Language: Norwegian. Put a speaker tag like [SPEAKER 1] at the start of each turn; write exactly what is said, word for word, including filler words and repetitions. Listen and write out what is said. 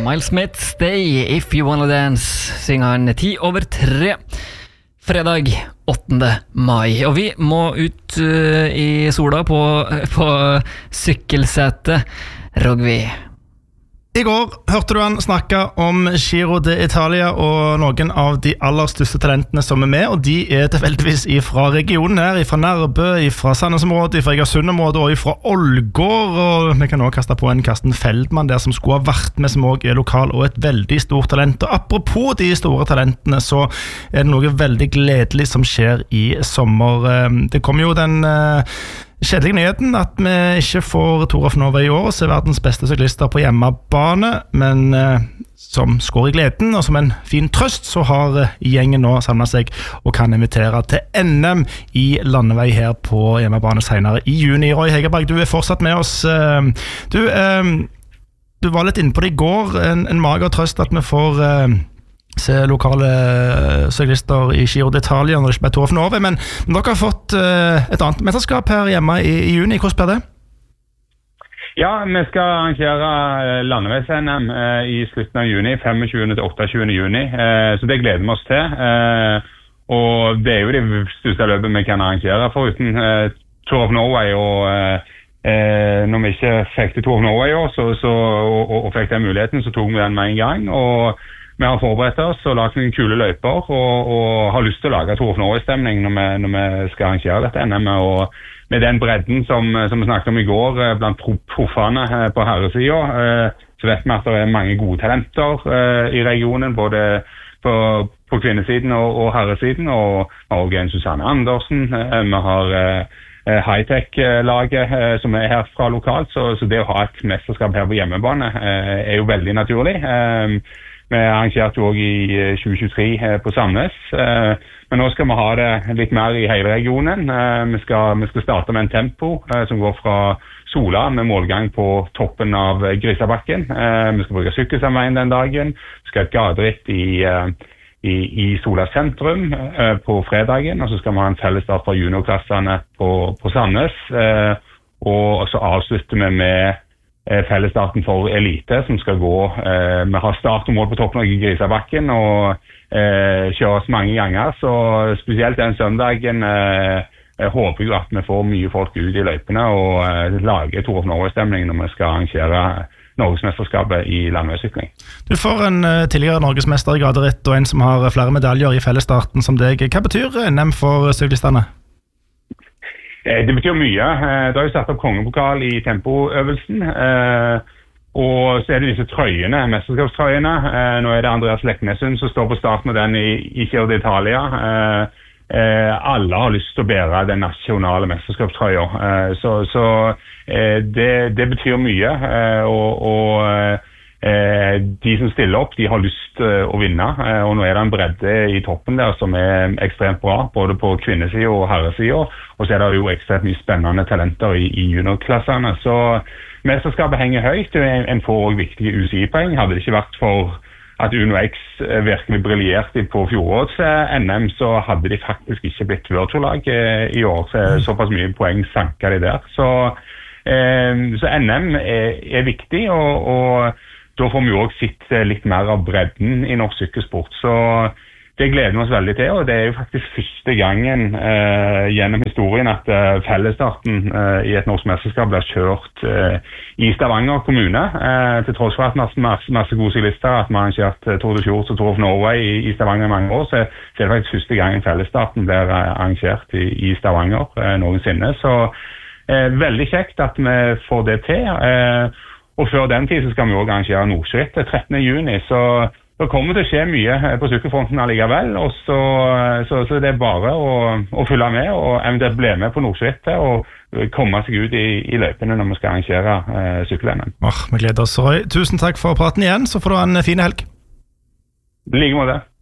[SPEAKER 1] Miles Smith, Stay If You Wanna Dance, synger han ti over tre. Fredag åttende mai, og vi må ut uh, i sola på, på sykkelsetet. Rogvi.
[SPEAKER 2] I går hørte du han snakke om Giro d'Italia og noen av de aller største talentene som er med, og de er tilfeldigvis fra regionen her, fra Nærbø, fra Sandnes-området, fra Egersund-området og fra Ålgård, og vi kan også kaste på en Karsten Feldman der som skulle ha vært med, som også er lokal og et veldig stort talent. Og apropos de store talentene, så er det noe veldig gledelig som skjer i sommer. Det kommer jo den kjedelige nyheten at vi ikke får Tour of Norway i år, så er verdens beste syklister på hjemmebane, men eh, som skår i gleden, og som en fin trøst, så har eh, gjengen nå samlet seg og kan invitere til N M i landevei her på hjemmebane senere i juni. Roy Hegerberg, du er fortsatt med oss. Eh, du, eh, du var litt inne på det i går, en, en mager trøst at vi får eh, se lokale syklister i Giro d'Italia når det ikke ble Tour of Norway, men, men dere har fått uh, et annet mesterskap her hjemme i, i juni. Hvordan blir det?
[SPEAKER 3] Ja, vi skal arrangere landeveis-N M uh, i slutten av juni, femogtjuende til otteogtjuende juni, uh, så det gleder vi oss til. Uh, og det er jo det største løpet vi kan arrangere foruten uh, Tour of Norway, og uh, uh, når vi ikke fikk til Tour of Norway år, så, så, og, og, og fikk den muligheten, så tok vi den med en gang, og vi har forberedt oss og lagt noen kule løyper og, og har lyst til å lage Tour of Norway-stemning når, vi, når vi skal arrangere dette N M. Og med den bredden som, som vi snakket om i går blant proffene på herresiden, så vet vi at det er mange gode talenter i regionen, både på, på kvinnesiden og, og herresiden. Og vi har også en Susanne Andersen, vi har high-tech-laget som er herfra lokalt, så, så det å ha et mesterskap her på hjemmebane er jo veldig naturlig. Vi arrangerte jo også i tjue tjuetre på Sandnes, men nå skal vi ha det litt mer i hele regionen. Vi skal, vi skal starte med en tempo som går fra Sola med målgang på toppen av Grisabakken. Vi skal bruke sykkelsamveien den dagen. Vi skal ha et gaderitt i, i, i Sola sentrum på fredagen, og så skal vi ha en fellesstart fra juniorklassene på, på Sandnes. Og så avslutter vi med fellesstarten for elite som skal gå. Eh, vi har start og mål på toppen av Grisabakken og eh, kjøres mange ganger, så spesielt den søndagen eh, jeg håper jo at vi får mye folk ut i løypene og eh, lager Tour of Norway-stemning når vi skal arrangere Norgesmesterskapet i landveissykling.
[SPEAKER 2] Du får en uh, tidligere Norgesmester i gaderitt og en som har flere medaljer i fellesstarten som deg. Hva betyr N M for syklistene?
[SPEAKER 3] Det betyr mye. Det har jo satt opp kongepokal i tempoøvelsen, og så er det disse trøyene, mesterskapstrøyene. Nå er det Andreas Leknesund som står på start med den i, i Giro d'Italia. Alle har lyst til å bære den nasjonale mesterskapstrøya, så, så det, det betyr mye, og, og de som stiller opp, de har lyst å vinne, og nå er det en bredde i toppen der som er ekstremt bra, både på kvinnesiden og herresiden, og så er det jo ekstremt mye spennende talenter i, i juniorklassene. Så mesterskapet henger høyt, en får også viktige U C I-poeng. Hadde det ikke vært for at Uno X virkelig briljerte på fjorårets N M, så hadde de faktisk ikke blitt Virtual-lag i år, så såpass mye poeng sanker de der. Så, eh, så N M er, er viktig, og, og da får vi jo også sitt litt mer av bredden i norsk sykkelsport, så det gleder vi oss veldig til, og det er jo faktisk første gangen eh, gjennom historien at eh, fellesstarten eh, i et norsk mesterskap blir kjørt eh, i Stavanger kommune, eh, til tross for at masse, masse, masse gode syklister, at man har kjørt Tour de Fjords og Tour of Norway i, i Stavanger i mange år, så, så er det faktisk første gangen fellesstarten blir eh, arrangert i, i Stavanger eh, noensinne, så eh, veldig kjekt at vi får det til, eh, og før den tid så skal vi også arrangere Nordskritt trettende juni, så det kommer til å skje mye på sykkelfronten allikevel, og så, så, så det er bare å, å følge med og eventuelt bli med på Nordskritt og komme seg ut i, i løypene når vi skal arrangere eh, sykkel-N M.
[SPEAKER 2] Oh, vi gleder oss, Roy. Tusen takk for praten igjen, så får du ha en fin helg.
[SPEAKER 3] I like måte.